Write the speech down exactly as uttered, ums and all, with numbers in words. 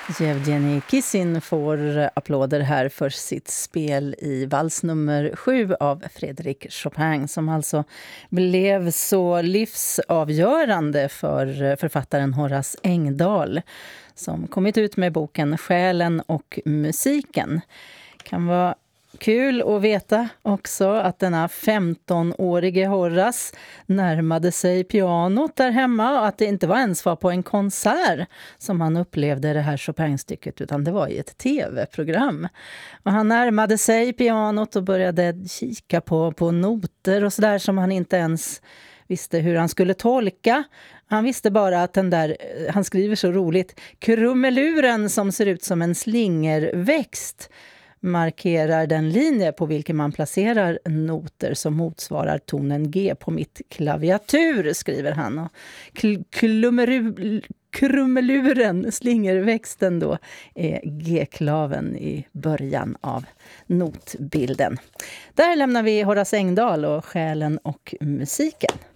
Yevgeny Kissin får applåder här för sitt spel i vals nummer sju av Frédéric Chopin, som alltså blev så livsavgörande för författaren Horace Engdahl, som kommit ut med boken Själen och musiken. Kan vara kul att veta också att denna femtonårige Horace närmade sig pianot där hemma och att det inte var ens var på en konsert som han upplevde det här Chopin-stycket, utan det var i ett tv-program. Och han närmade sig pianot och började kika på, på noter och sådär som han inte ens visste hur han skulle tolka. Han visste bara att den där, han skriver så roligt, krummeluren som ser ut som en slingerväxt markerar den linje på vilken man placerar noter som motsvarar tonen G på mitt klaviatur, skriver han. Och klummeru, krummeluren, slingerväxten då, är G-klaven i början av notbilden. Där lämnar vi Horace Engdahl och Själen och musiken.